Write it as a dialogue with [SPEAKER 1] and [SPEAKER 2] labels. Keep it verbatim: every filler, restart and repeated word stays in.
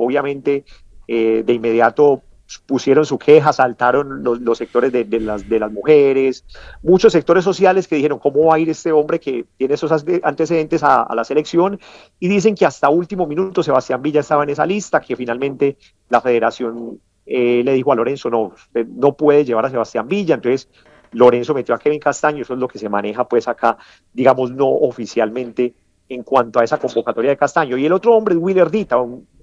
[SPEAKER 1] obviamente eh, de inmediato pusieron su queja, saltaron los, los sectores de, de, las, de las mujeres, muchos sectores sociales que dijeron cómo va a ir este hombre que tiene esos antecedentes a, a la selección, y dicen que hasta último minuto Sebastián Villa estaba en esa lista, que finalmente la federación eh, le dijo a Lorenzo, no, usted no puede llevar a Sebastián Villa, entonces Lorenzo metió a Kevin Castaño, eso es lo que se maneja pues acá, digamos no oficialmente en cuanto a esa convocatoria de Castaño. Y el otro hombre es Willer Dita, un